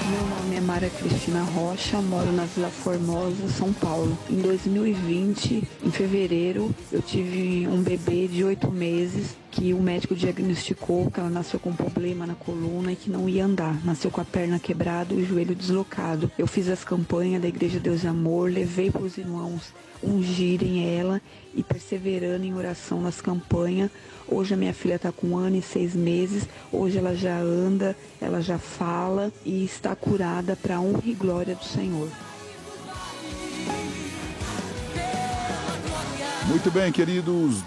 Meu nome é Mara Cristina Rocha, moro na Vila Formosa, São Paulo. Em 2020, em fevereiro, eu tive um bebê de 8 meses que o médico diagnosticou que ela nasceu com um problema na coluna e que não ia andar. Nasceu com a perna quebrada e o joelho deslocado. Eu fiz as campanhas da Igreja Deus e Amor, levei para os irmãos ungirem ela e perseverando em oração nas campanhas. Hoje a minha filha está com 1 ano e 6 meses, hoje ela já anda, ela já fala e está curada para a honra e glória do Senhor. Muito bem, queridos,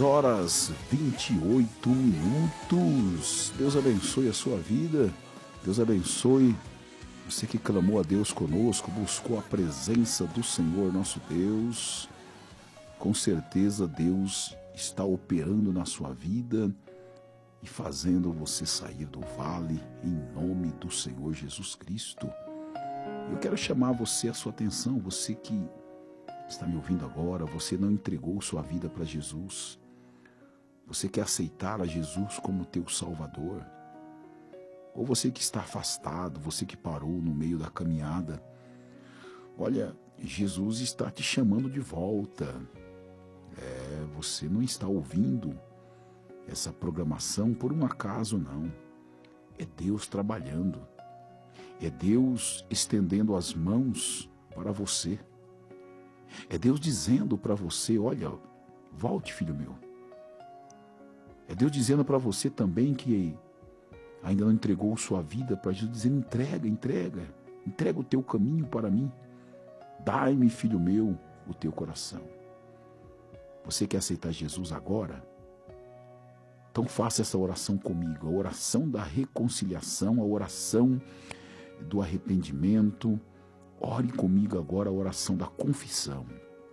2h28. Deus abençoe a sua vida, Deus abençoe você que clamou a Deus conosco, buscou a presença do Senhor nosso Deus. Com certeza Deus está operando na sua vida e fazendo você sair do vale em nome do Senhor Jesus Cristo. Eu quero chamar você, a sua atenção, você que está me ouvindo agora, você não entregou sua vida para Jesus. Você quer aceitar a Jesus como teu Salvador? Ou você que está afastado, você que parou no meio da caminhada. Olha, Jesus está te chamando de volta. Você não está ouvindo essa programação por um acaso, não. É Deus trabalhando. É Deus estendendo as mãos para você. É Deus dizendo para você, olha, volte, filho meu. É Deus dizendo para você também que ainda não entregou sua vida para Jesus, dizendo, entrega o teu caminho para mim. Dai-me, filho meu, o teu coração. Você quer aceitar Jesus agora? Então faça essa oração comigo, a oração da reconciliação, a oração do arrependimento. Ore comigo agora a oração da confissão.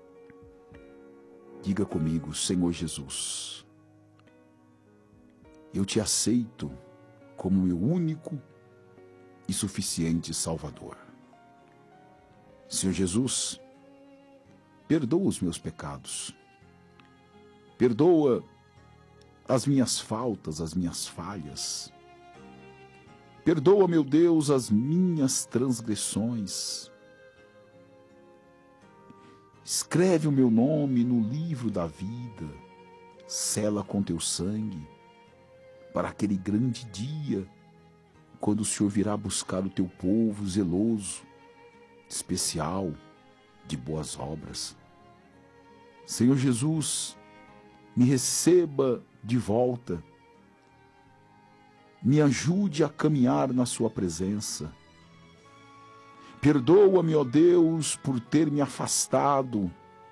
Diga comigo, Senhor Jesus, eu te aceito como meu único e suficiente Salvador. Senhor Jesus, perdoa os meus pecados. Perdoa as minhas faltas, as minhas falhas. Perdoa, meu Deus, as minhas transgressões. Escreve o meu nome no livro da vida. Sela com teu sangue para aquele grande dia, quando o Senhor virá buscar o teu povo zeloso, especial, de boas obras. Senhor Jesus, me receba de volta. Me ajude a caminhar na sua presença. Perdoa-me, ó Deus, por ter me afastado.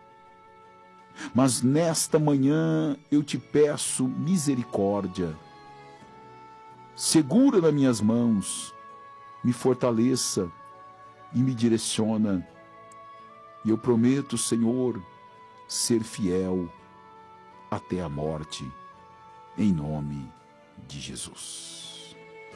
Mas nesta manhã eu te peço misericórdia. Segura nas minhas mãos, me fortaleça e me direciona. E eu prometo, Senhor, ser fiel até a morte, em nome de Jesus.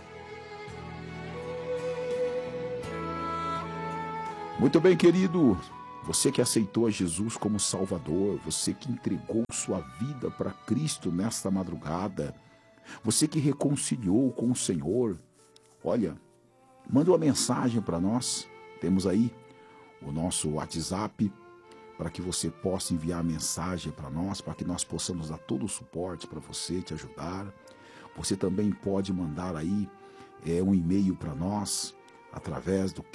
Muito bem, querido, você que aceitou a Jesus como Salvador, você que entregou sua vida para Cristo nesta madrugada, você que reconciliou com o Senhor, olha, manda uma mensagem para nós. Temos aí o nosso WhatsApp para que você possa enviar mensagem para nós, para que nós possamos dar todo o suporte para você, te ajudar. Você também pode mandar aí um e-mail para nós através do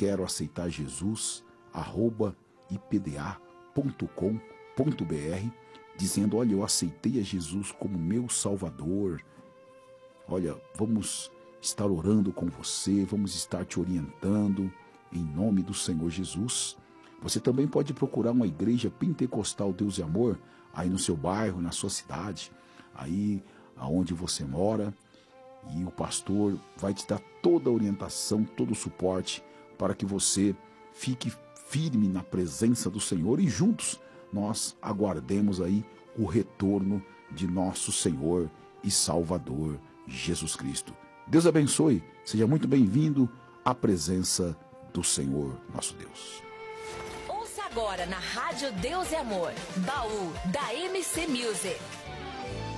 queroaceitajesus@ipda.com.br, dizendo, olha, eu aceitei a Jesus como meu Salvador. Olha, vamos estar orando com você, vamos estar te orientando em nome do Senhor Jesus. Você também pode procurar uma igreja pentecostal Deus e Amor aí no seu bairro, na sua cidade, aí aonde você mora, e o pastor vai te dar toda a orientação, todo o suporte para que você fique firme na presença do Senhor e juntos nós aguardemos aí o retorno de nosso Senhor e Salvador Jesus Cristo. Deus abençoe, seja muito bem-vindo à presença do Senhor nosso Deus. Ouça agora na Rádio Deus e Amor, Baú da MC Music.